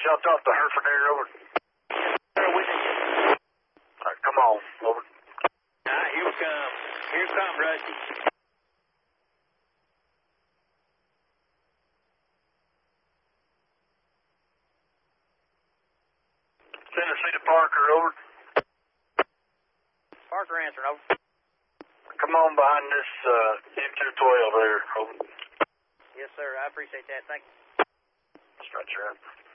jumped off the Hereford there, over. Alright, come on, over. Alright, here we come. Here come Rusty. Tennessee to Parker, over. Parker answering, over. Come on behind this M212 there, over. Yes, sir. I appreciate that. Thank you. Stretch her out.